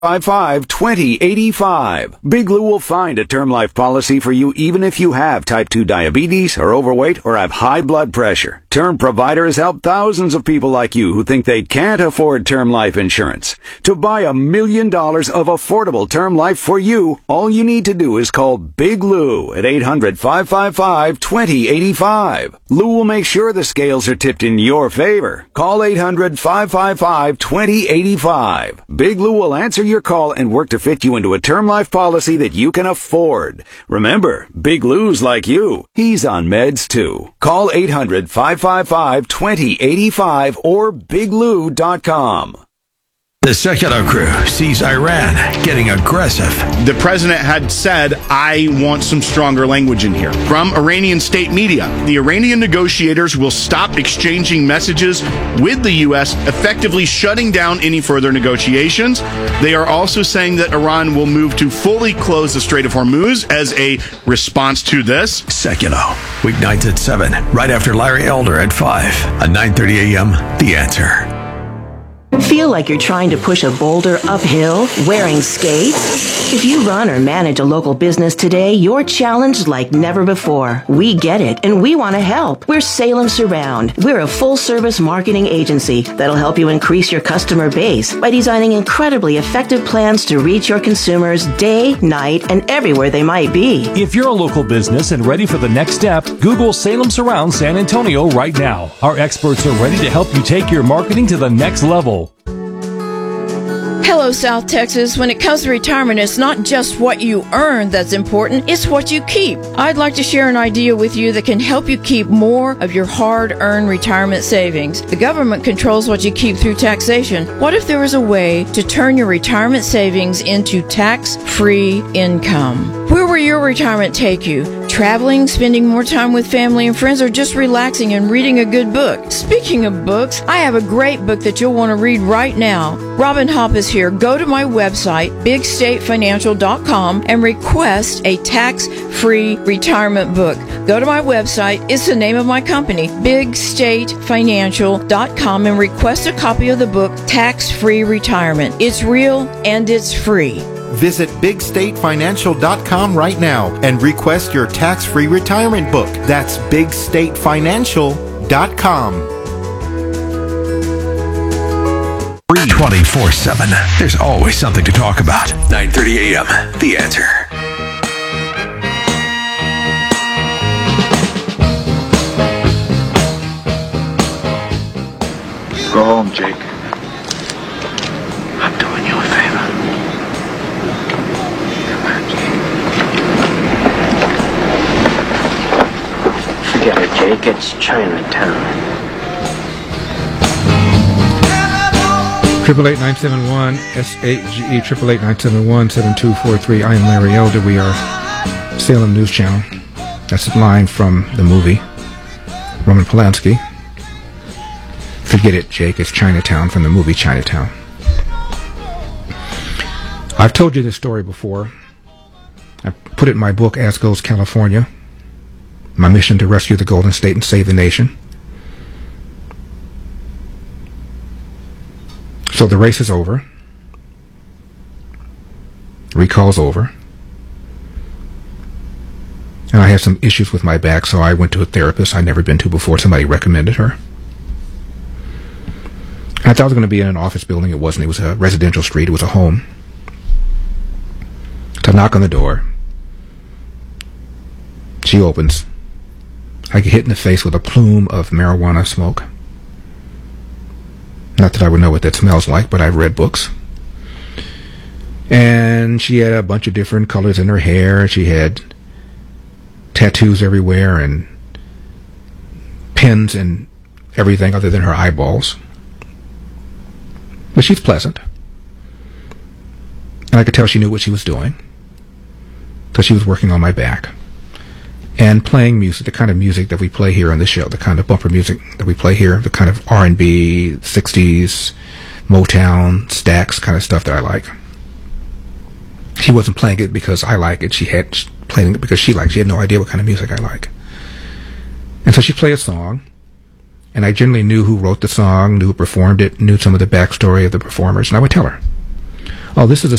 800-555-2085. Big Lou will find a term life policy for you even if you have type 2 diabetes, are overweight, or have high blood pressure. Term Provider has helped thousands of people like you who think they can't afford term life insurance. To buy $1 million of affordable term life for you, all you need to do is call Big Lou at 800-555-2085. Lou will make sure the scales are tipped in your favor. Call 800-555-2085. Big Lou will answer your call and work to fit you into a term life policy that you can afford. Remember, Big Lou's like you. He's on meds too. Call 800-555-2085 or biglou.com. The Secular Crew sees Iran getting aggressive. The president had said, I want some stronger language in here. From Iranian state media, the Iranian negotiators will stop exchanging messages with the U.S., effectively shutting down any further negotiations. They are also saying that Iran will move to fully close the Strait of Hormuz as a response to this. Secular, weeknights at 7, right after Larry Elder at 5, on 9:30 a.m., The Answer. Feel like you're trying to push a boulder uphill wearing skates? If you run or manage a local business today, you're challenged like never before. We get it, and we want to help. We're Salem Surround. We're a full-service marketing agency that'll help you increase your customer base by designing incredibly effective plans to reach your consumers day, night, and everywhere they might be. If you're a local business and ready for the next step, Google Salem Surround San Antonio right now. Our experts are ready to help you take your marketing to the next level. Hello, South Texas. When it comes to retirement, it's not just what you earn that's important, it's what you keep. I'd like to share an idea with you that can help you keep more of your hard-earned retirement savings. The government controls what you keep through taxation. What if there was a way to turn your retirement savings into tax-free income? Where will your retirement take you? Traveling, spending more time with family and friends, or just relaxing and reading a good book? Speaking of books, I have a great book that you'll want to read right now. Robin Hopp is here. Go to my website, bigstatefinancial.com, and request a tax-free retirement book. Go to my website. It's the name of my company, bigstatefinancial.com, and request a copy of the book, Tax-Free Retirement. It's real and it's free. Visit bigstatefinancial.com right now and request your tax-free retirement book. That's bigstatefinancial.com. 24/7. There's always something to talk about. 9:30 a.m. The Answer. Go home, Jake. I'm doing you a favor. Come on, Jake. Forget it, Jake. It's Chinatown. 888-971 SAGE 888-971-7243. I am Larry Elder. We are Salem News Channel. That's a line from the movie Roman Polanski. Forget it, Jake. It's Chinatown from the movie Chinatown. I've told you this story before. I put it in my book, As Goes California. My mission to rescue the Golden State and save the nation. So the race is over. Recall's over. And I had some issues with my back, so I went to a therapist I'd never been to before. Somebody recommended her. I thought I was going to be in an office building. It wasn't. It was a residential street. It was a home. So I knock on the door. She opens. I get hit in the face with a plume of marijuana smoke. Not that I would know what that smells like, but I've read books. And she had a bunch of different colors in her hair. She had tattoos everywhere and pins and everything other than her eyeballs. But she's pleasant. And I could tell she knew what she was doing. So she was working on my back. And playing music, the kind of music that we play here on this show, the kind of bumper music that we play here, the kind of R&B, 60s, Motown, Stax kind of stuff that I like. She wasn't playing it because I like it. She had playing it because she liked it. She had no idea what kind of music I like. And so she played a song, and I generally knew who wrote the song, knew who performed it, knew some of the backstory of the performers, and I would tell her, oh, this is a